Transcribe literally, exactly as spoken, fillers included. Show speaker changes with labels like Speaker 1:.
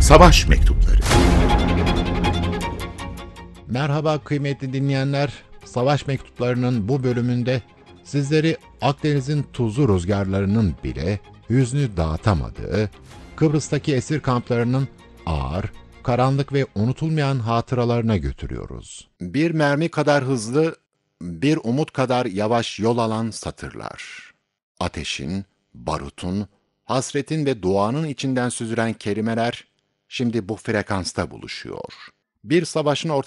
Speaker 1: Savaş Mektupları.
Speaker 2: Merhaba kıymetli dinleyenler. Savaş Mektupları'nın bu bölümünde sizleri Akdeniz'in tuzlu rüzgarlarının bile hüznü dağıtamadığı, Kıbrıs'taki esir kamplarının ağır, karanlık ve unutulmayan hatıralarına götürüyoruz. Bir mermi kadar hızlı, bir umut kadar yavaş yol alan satırlar. Ateşin, barutun, hasretin ve duanın içinden süzülen kelimeler şimdi bu frekansta buluşuyor. Bir savaşın ortasında